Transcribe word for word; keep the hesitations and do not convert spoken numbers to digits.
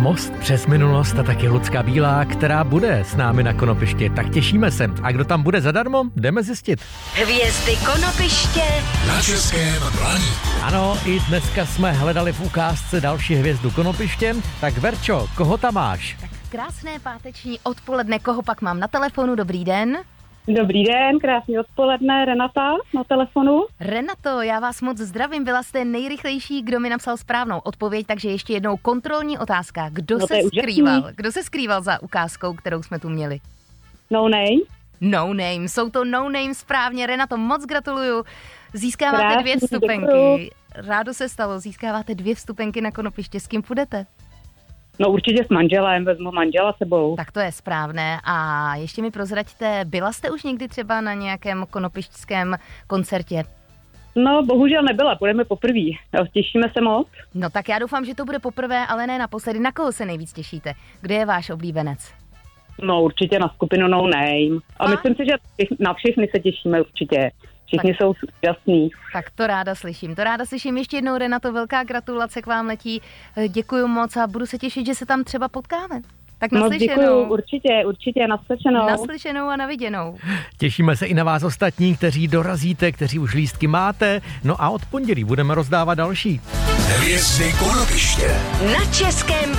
Most přes minulost a taky Lucka Bílá, která bude s námi na Konopišti. Tak těšíme se. A kdo tam bude zadarmo, jdeme zjistit. Hvězdy Konopiště na Českém Lani. Ano, i dneska jsme hledali v ukázce další hvězdu Konopiště. Tak Verčo, koho tam máš? Tak krásné páteční odpoledne, koho pak mám na telefonu? Dobrý den. Dobrý den, krásný odpoledne, Renata na telefonu. Renato, já vás moc zdravím, byla jste nejrychlejší, kdo mi napsal správnou odpověď, takže ještě jednou kontrolní otázka. Kdo no se skrýval? Úžasný. Kdo se skrýval za ukázkou, kterou jsme tu měli? No name. No name, jsou to no name správně, Renato, moc gratuluju. Získáváte Krásný, dvě vstupenky. Děkuju. Rádo se stalo, získáváte dvě vstupenky na Konopiště. S kým půjdete? No určitě s manželem, vezmu manžela sebou. Tak to je správné. A ještě mi prozraďte, byla jste už někdy třeba na nějakém konopišťském koncertě? No bohužel nebyla, půjdeme poprvé. Těšíme se moc. No tak já doufám, že to bude poprvé, ale ne naposledy. Na koho se nejvíc těšíte? Kdo je váš oblíbenec? No určitě na skupinu No Name. A, A? myslím si, že na všechny se těšíme určitě. Všichni tak, jsou úžasní. Tak to ráda slyším, to ráda slyším. Ještě jednou, Renato, velká gratulace k vám letí. Děkuju moc a budu se těšit, že se tam třeba potkáme. Tak naslyšenou. Moc děkuju, určitě, určitě, naslyšenou. Naslyšenou a naviděnou. Těšíme se i na vás ostatní, kteří dorazíte, kteří už lístky máte. No a od pondělí budeme rozdávat další. Hvězdy Konopiště na Českém